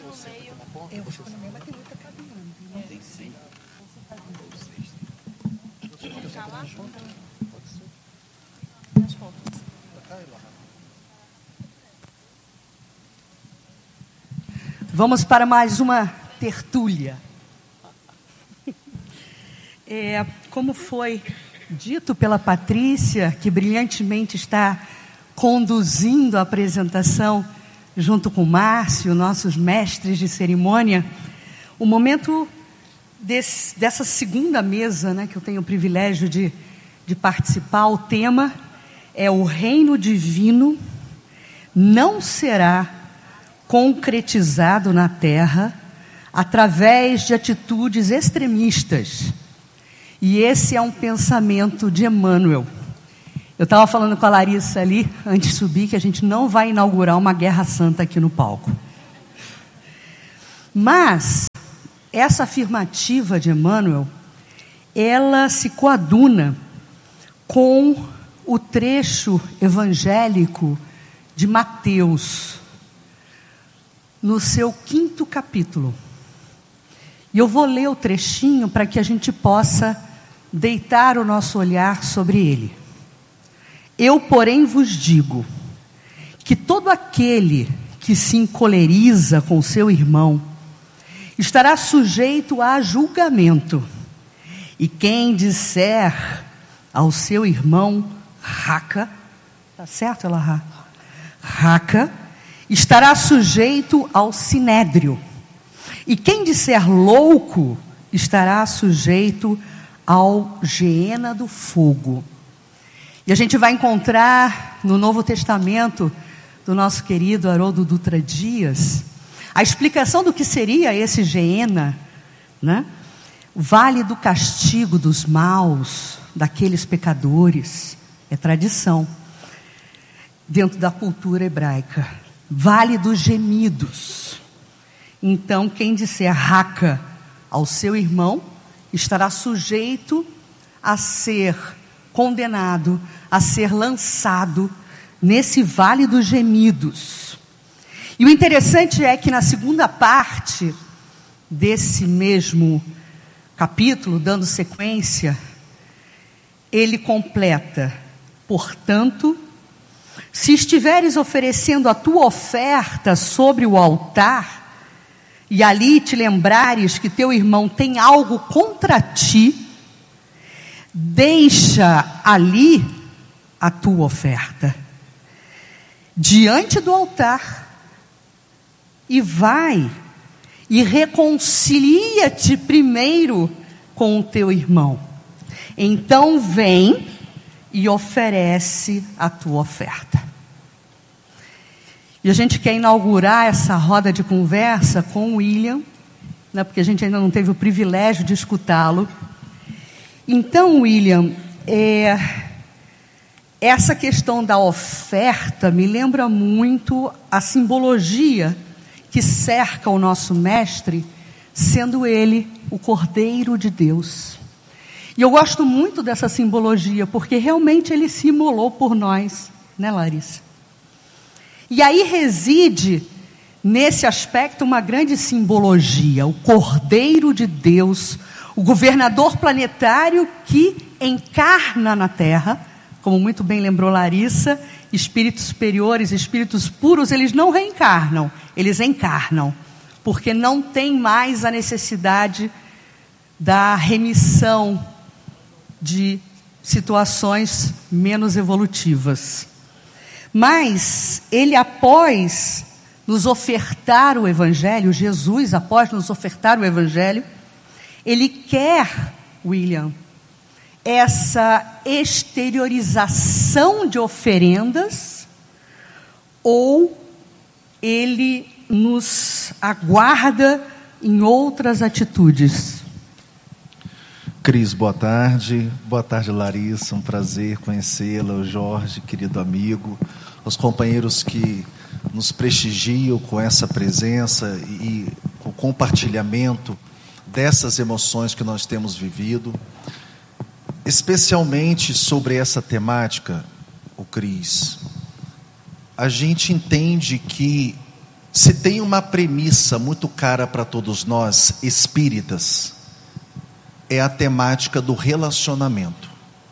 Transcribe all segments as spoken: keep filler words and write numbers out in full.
Eu fico no meio, mas tem muita cabine. Não tem sim. Vamos para mais uma tertúlia. É, como foi dito pela Patrícia, que brilhantemente está conduzindo a apresentação junto com o Márcio, nossos mestres de cerimônia, o momento desse, dessa segunda mesa, né, que eu tenho o privilégio de, de participar, o tema é: o reino divino não será concretizado na terra através de atitudes extremistas. E esse é um pensamento de Emmanuel. Eu estava falando com a Larissa ali, antes de subir, que a gente não vai inaugurar uma guerra santa aqui no palco. Mas essa afirmativa de Emmanuel, ela se coaduna com o trecho evangélico de Mateus, no seu quinto capítulo. E eu vou ler o trechinho para que a gente possa deitar o nosso olhar sobre ele. Eu, porém, vos digo que todo aquele que se encoleriza com seu irmão estará sujeito a julgamento. E quem disser ao seu irmão raca, tá certo ela raca, raca, estará sujeito ao sinédrio. E quem disser louco estará sujeito ao geena do fogo. E a gente vai encontrar no Novo Testamento do nosso querido Haroldo Dutra Dias a explicação do que seria esse geena, né? O vale do castigo dos maus, daqueles pecadores. É tradição dentro da cultura hebraica. Vale dos gemidos. Então, quem disser raca ao seu irmão estará sujeito a ser condenado, a ser lançado nesse vale dos gemidos. E o interessante é que na segunda parte desse mesmo capítulo, dando sequência, ele completa: portanto, se estiveres oferecendo a tua oferta sobre o altar, e ali te lembrares que teu irmão tem algo contra ti, deixa ali a tua oferta diante do altar e vai e reconcilia-te primeiro com o teu irmão. Então vem e oferece a tua oferta. E a gente quer inaugurar essa roda de conversa com o William, né, porque a gente ainda não teve o privilégio de escutá-lo. Então, William, é, essa questão da oferta me lembra muito a simbologia que cerca o nosso mestre, sendo ele o Cordeiro de Deus. E eu gosto muito dessa simbologia, porque realmente ele se imolou por nós, né, Larissa? E aí reside, nesse aspecto, uma grande simbologia, o Cordeiro de Deus, o governador planetário que encarna na Terra, como muito bem lembrou Larissa, espíritos superiores, espíritos puros, eles não reencarnam, eles encarnam, porque não tem mais a necessidade da remissão de situações menos evolutivas. Mas ele, após nos ofertar o Evangelho, Jesus, após nos ofertar o Evangelho, ele quer, William, essa exteriorização de oferendas, ou ele nos aguarda em outras atitudes? Cris, boa tarde. Boa tarde, Larissa. Um prazer conhecê-la. O Jorge, querido amigo. Os companheiros que nos prestigiam com essa presença e o compartilhamento dessas emoções que nós temos vivido. Especialmente sobre essa temática, o Cris, a gente entende que Se tem uma premissa muito cara para todos nós, espíritas, é a temática do relacionamento.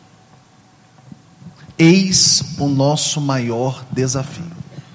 Eis o nosso maior desafio.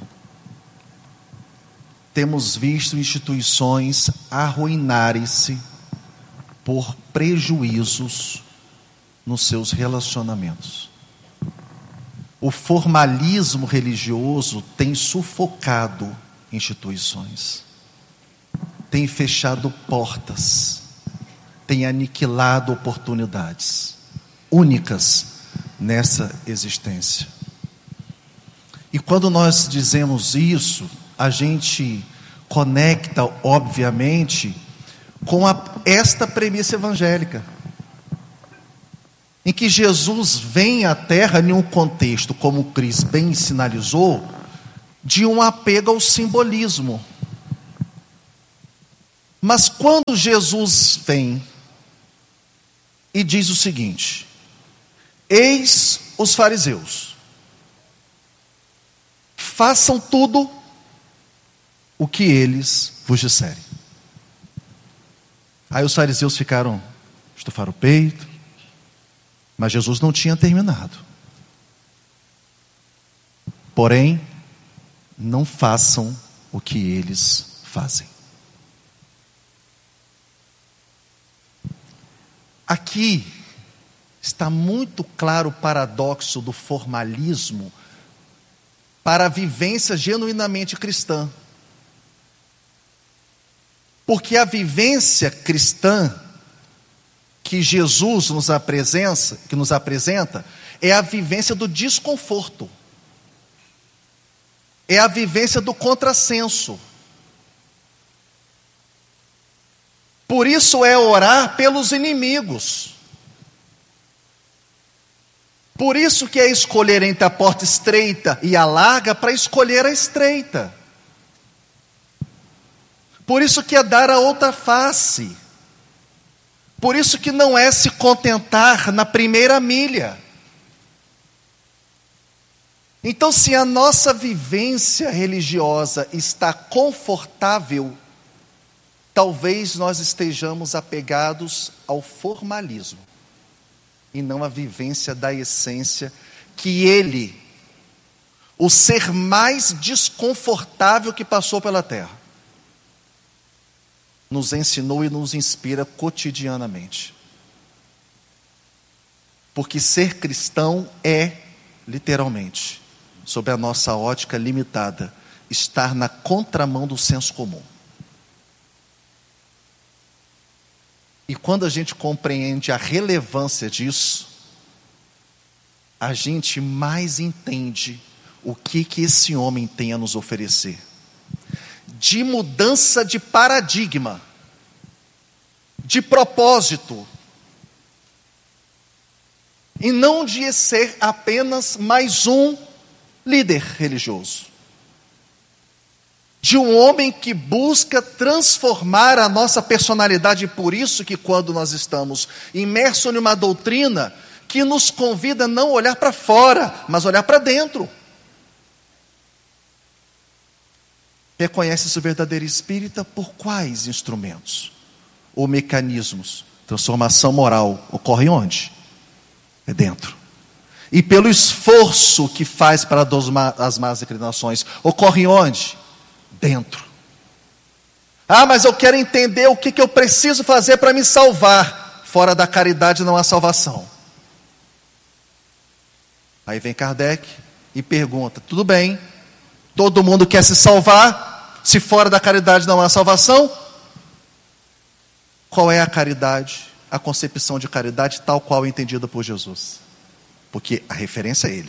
Temos visto instituições arruinarem-se por prejuízos nos seus relacionamentos. O formalismo religioso tem sufocado instituições, tem fechado portas, tem aniquilado oportunidades únicas nessa existência. E quando nós dizemos isso, a gente conecta, obviamente, com a, esta premissa evangélica, em que Jesus vem à Terra em um contexto, como o Cris bem sinalizou, de um apego ao simbolismo. Mas quando Jesus vem e diz o seguinte: eis os fariseus, façam tudo o que eles vos disserem. Aí os fariseus ficaram, estufaram o peito, mas Jesus não tinha terminado. Porém, não façam o que eles fazem. Aqui está muito claro o paradoxo do formalismo para a vivência genuinamente cristã. Porque a vivência cristã que Jesus nos apresenta, que nos apresenta, é a vivência do desconforto. É a vivência do contrassenso. Por isso é orar pelos inimigos. Por isso que é escolher entre a porta estreita e a larga para escolher a estreita. Por isso que é dar a outra face. Por isso que não é se contentar na primeira milha. Então, se a nossa vivência religiosa está confortável, talvez nós estejamos apegados ao formalismo e não à vivência da essência que Ele, o ser mais desconfortável que passou pela terra, nos ensinou e nos inspira cotidianamente. Porque ser cristão é, literalmente, sob a nossa ótica limitada, estar na contramão do senso comum. E quando a gente compreende a relevância disso, a gente mais entende o que, que esse homem tem a nos oferecer. De mudança de paradigma, de propósito, e não de ser apenas mais um líder religioso, de um homem que busca transformar a nossa personalidade. Por isso que quando nós estamos imersos em uma doutrina que nos convida a não olhar para fora, mas olhar para dentro. Reconhece-se o verdadeiro espírita por quais instrumentos ou mecanismos? Transformação moral ocorre onde? É dentro. E pelo esforço que faz para as más inclinações, ocorre onde? Dentro. Ah, mas eu quero entender o que, que eu preciso fazer para me salvar. Fora da caridade não há salvação. Aí vem Kardec e pergunta: tudo bem, todo mundo quer se salvar, se fora da caridade não há salvação? Qual é a caridade, a concepção de caridade tal qual entendida por Jesus? Porque a referência é Ele.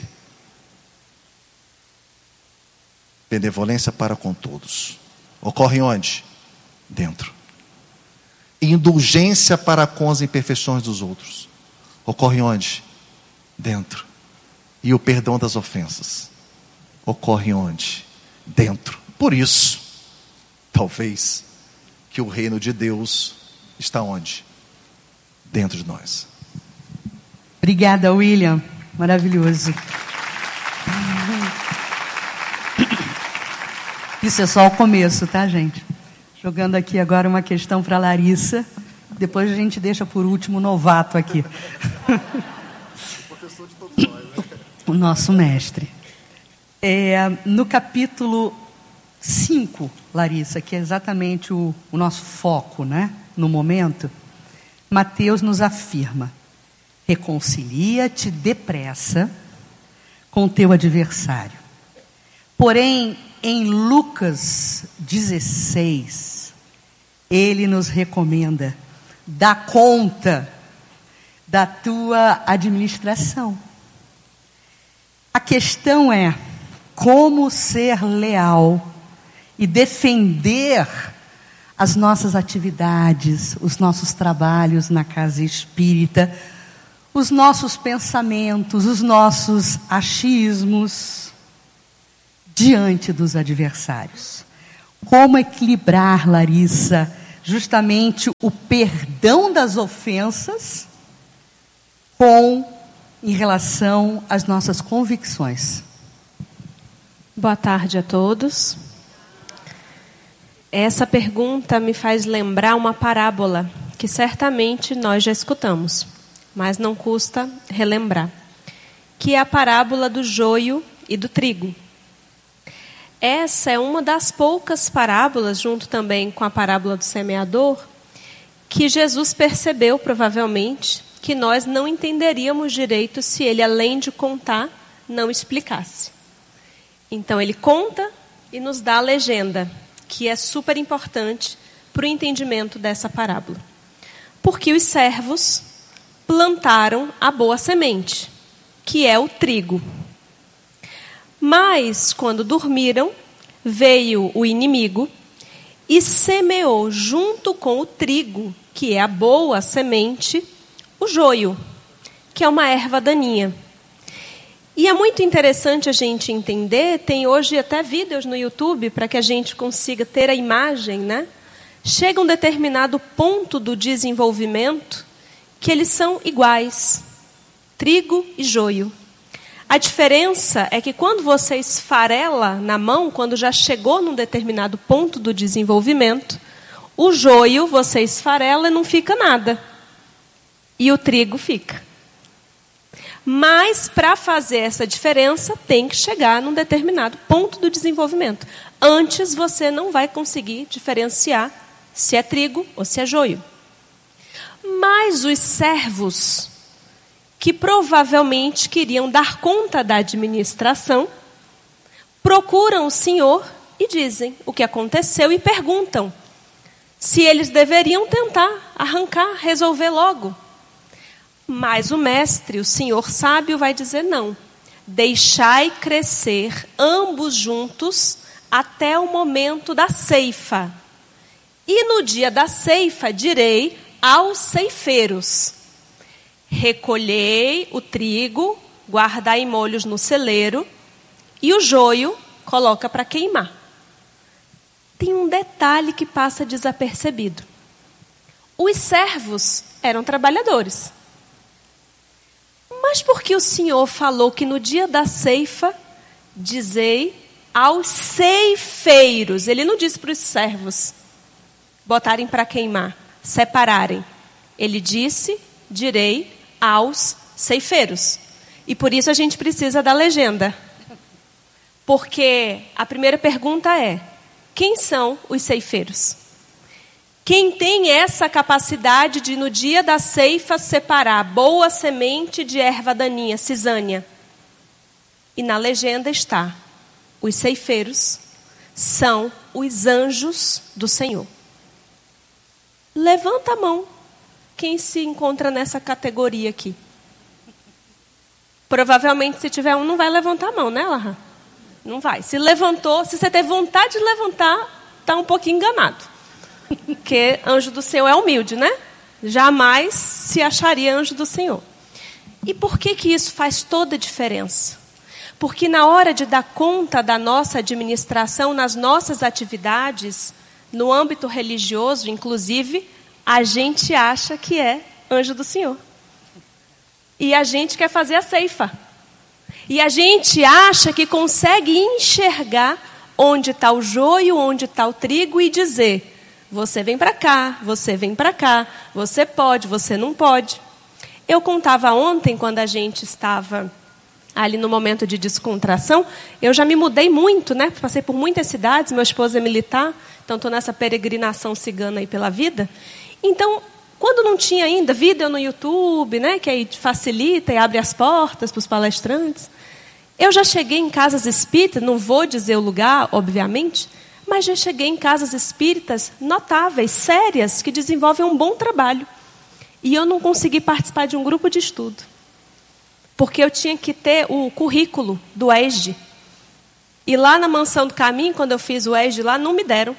Benevolência para com todos. Ocorre onde? Dentro. Indulgência para com as imperfeições dos outros. Ocorre onde? Dentro. E o perdão das ofensas. Ocorre onde? Dentro. Por isso, talvez, que o reino de Deus está onde? Dentro de nós. Obrigada, William. Maravilhoso. Isso é só o começo, tá, gente? Jogando aqui agora uma questão para a Larissa. Depois a gente deixa por último o novato aqui. Professor de todos nós, né? O nosso mestre. É, no capítulo cinco, Larissa, que é exatamente o, o nosso foco, né, no momento, Mateus nos afirma: reconcilia-te depressa com teu adversário. Porém, em Lucas dezesseis, ele nos recomenda: dá conta da tua administração. A questão é como ser leal e defender as nossas atividades, os nossos trabalhos na casa espírita, os nossos pensamentos, os nossos achismos diante dos adversários. Como equilibrar, Larissa, justamente o perdão das ofensas com em relação às nossas convicções. Boa tarde a todos. Essa pergunta me faz lembrar uma parábola que certamente nós já escutamos, mas não custa relembrar, que é a parábola do joio e do trigo. Essa é uma das poucas parábolas, junto também com a parábola do semeador, que Jesus percebeu, provavelmente, que nós não entenderíamos direito se ele, além de contar, não explicasse. Então, ele conta e nos dá a legenda, que é super importante para o entendimento dessa parábola. Porque os servos plantaram a boa semente, que é o trigo. Mas, quando dormiram, veio o inimigo e semeou junto com o trigo, que é a boa semente, o joio, que é uma erva daninha. E é muito interessante a gente entender, tem hoje até vídeos no YouTube para que a gente consiga ter a imagem, né? Chega um determinado ponto do desenvolvimento que eles são iguais, trigo e joio. A diferença é que quando você esfarela na mão, quando já chegou num determinado ponto do desenvolvimento, o joio você esfarela e não fica nada. E o trigo fica. Mas, para fazer essa diferença, tem que chegar num determinado ponto do desenvolvimento. Antes, você não vai conseguir diferenciar se é trigo ou se é joio. Mas os servos, que provavelmente queriam dar conta da administração, procuram o Senhor e dizem o que aconteceu e perguntam se eles deveriam tentar arrancar, resolver logo. Mas o mestre, o Senhor sábio, vai dizer não. Deixai crescer ambos juntos até o momento da ceifa. E no dia da ceifa direi aos ceifeiros: recolhei o trigo, guardai molhos no celeiro, e o joio coloca para queimar. Tem um detalhe que passa desapercebido. Os servos eram trabalhadores. Mas por que o Senhor falou que no dia da ceifa, dizei aos ceifeiros? Ele não disse para os servos botarem para queimar, separarem. Ele disse, direi aos ceifeiros. E por isso a gente precisa da legenda. Porque a primeira pergunta é: quem são os ceifeiros? Quem tem essa capacidade de, no dia da ceifa, separar boa semente de erva daninha, cisânia? E na legenda está: os ceifeiros são os anjos do Senhor. Levanta a mão quem se encontra nessa categoria aqui. Provavelmente, se tiver um, não vai levantar a mão, né, Larra? Não vai. Se levantou, se você teve vontade de levantar, está um pouquinho enganado. Porque anjo do Senhor é humilde, né? Jamais se acharia anjo do Senhor. E por que que isso faz toda a diferença? Porque na hora de dar conta da nossa administração, nas nossas atividades, no âmbito religioso, inclusive, a gente acha que é anjo do Senhor. E a gente quer fazer a ceifa. E a gente acha que consegue enxergar onde está o joio, onde está o trigo e dizer: você vem para cá, você vem para cá, você pode, você não pode. Eu contava ontem, quando a gente estava ali no momento de descontração, eu já me mudei muito, né? Passei por muitas cidades, meu esposo é militar, então estou nessa peregrinação cigana aí pela vida. Então, quando não tinha ainda vídeo no YouTube, né, que aí facilita e abre as portas para os palestrantes, eu já cheguei em casas espíritas, não vou dizer o lugar, obviamente, mas já cheguei em casas espíritas notáveis, sérias, que desenvolvem um bom trabalho. E eu não consegui participar de um grupo de estudo, porque eu tinha que ter o currículo do E S D. E lá na Mansão do Caminho, quando eu fiz o E S D lá, não me deram.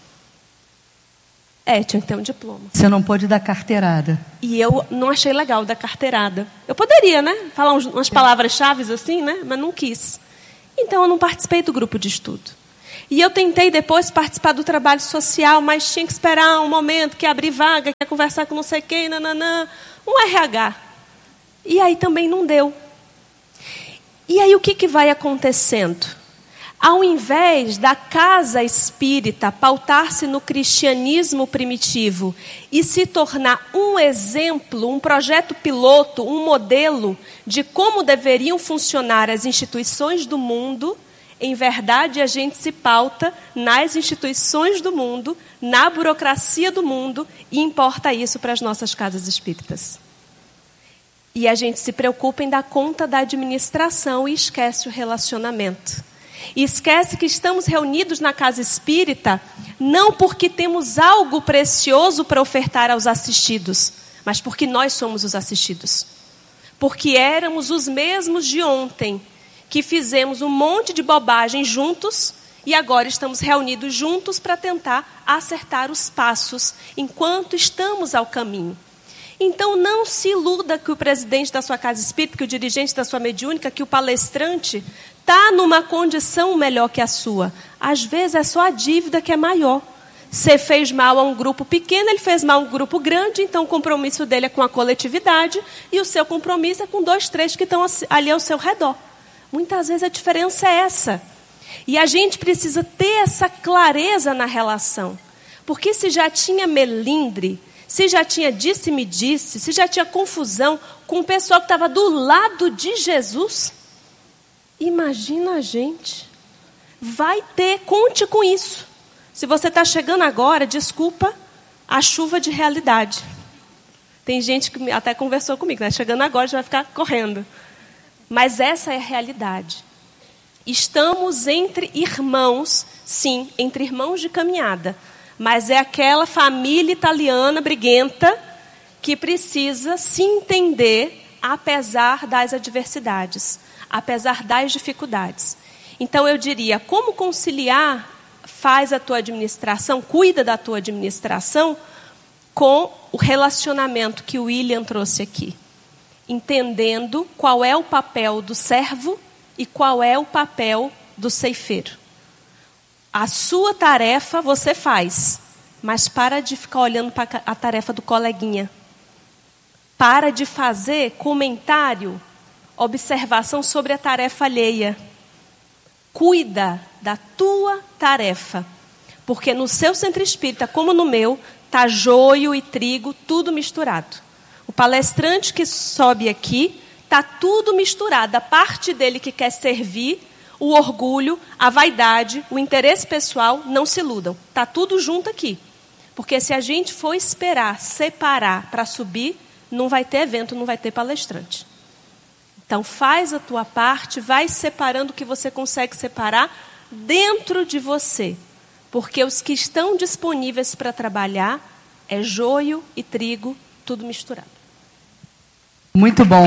É, tinha que ter um diploma. Você não pôde dar carteirada. E eu não achei legal dar carteirada. Eu poderia, né? Falar uns, umas palavras-chave assim, né? Mas não quis. Então eu não participei do grupo de estudo. E eu tentei depois participar do trabalho social, mas tinha que esperar um momento, que abrir vaga, que conversar com não sei quem, nananã, um R H. E aí também não deu. E aí o que, que vai acontecendo? Ao invés da casa espírita pautar-se no cristianismo primitivo e se tornar um exemplo, um projeto piloto, um modelo de como deveriam funcionar as instituições do mundo, em verdade a gente se pauta nas instituições do mundo, na burocracia do mundo, e importa isso para as nossas casas espíritas. E a gente se preocupa em dar conta da administração e esquece o relacionamento. E esquece que estamos reunidos na casa espírita não porque temos algo precioso para ofertar aos assistidos, mas porque nós somos os assistidos. Porque éramos os mesmos de ontem, que fizemos um monte de bobagem juntos e agora estamos reunidos juntos para tentar acertar os passos enquanto estamos ao caminho. Então não se iluda que o presidente da sua casa espírita, que o dirigente da sua mediúnica, que o palestrante está numa condição melhor que a sua. Às vezes é só a dívida que é maior. Você fez mal a um grupo pequeno, ele fez mal a um grupo grande, então o compromisso dele é com a coletividade e o seu compromisso é com dois, três que estão ali ao seu redor. Muitas vezes a diferença é essa. E a gente precisa ter essa clareza na relação. Porque se já tinha melindre, se já tinha disse-me-disse, se já tinha confusão com o pessoal que estava do lado de Jesus, imagina a gente. Vai ter, conte com isso. Se você está chegando agora, desculpa a chuva de realidade. Tem gente que até conversou comigo, né? Chegando agora já vai ficar correndo. Mas essa é a realidade. Estamos entre irmãos, sim, entre irmãos de caminhada. Mas é aquela família italiana briguenta que precisa se entender apesar das adversidades, apesar das dificuldades. Então eu diria, como conciliar, faz a tua administração, cuida da tua administração com o relacionamento que o William trouxe aqui. Entendendo qual é o papel do servo e qual é o papel do ceifeiro. A sua tarefa você faz, mas para de ficar olhando para a tarefa do coleguinha. Para de fazer comentário, observação sobre a tarefa alheia. Cuida da tua tarefa, porque no seu centro espírita, como no meu, está joio e trigo, tudo misturado. O palestrante que sobe aqui, está tudo misturado. A parte dele que quer servir, o orgulho, a vaidade, o interesse pessoal, não se iludam. Está tudo junto aqui. Porque se a gente for esperar, separar para subir, não vai ter evento, não vai ter palestrante. Então faz a tua parte, vai separando o que você consegue separar dentro de você. Porque os que estão disponíveis para trabalhar é joio e trigo, tudo misturado. Muito bom.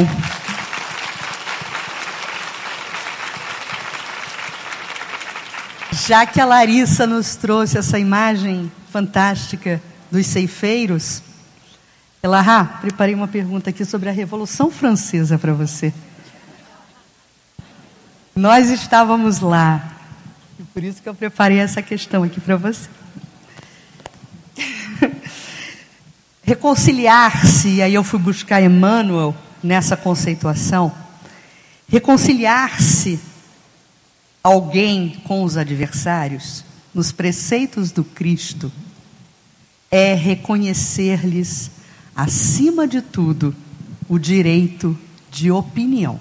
Já que a Larissa nos trouxe essa imagem fantástica dos ceifeiros, ela, ah, preparei uma pergunta aqui sobre a Revolução Francesa para você. Nós estávamos lá, e por isso que eu preparei essa questão aqui para você. Reconciliar-se, e aí eu fui buscar Emmanuel nessa conceituação, reconciliar-se alguém com os adversários, nos preceitos do Cristo, é reconhecer-lhes, acima de tudo, o direito de opinião.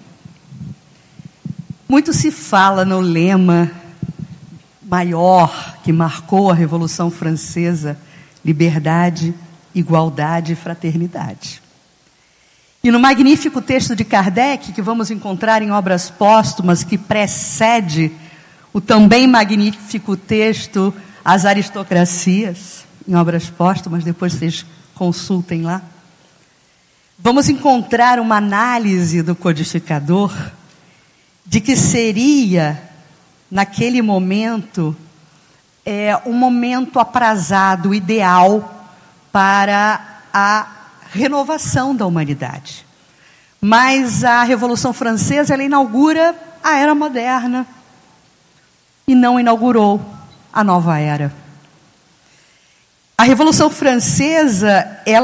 Muito se fala no lema maior que marcou a Revolução Francesa: liberdade, igualdade e fraternidade. E no magnífico texto de Kardec, que vamos encontrar em Obras Póstumas, que precede o também magnífico texto As Aristocracias, em Obras Póstumas, depois vocês consultem lá, vamos encontrar uma análise do codificador de que seria, naquele momento, é, um momento aprazado, ideal para a renovação da humanidade. Mas a Revolução Francesa, ela inaugura a Era Moderna e não inaugurou a Nova Era. A Revolução Francesa, ela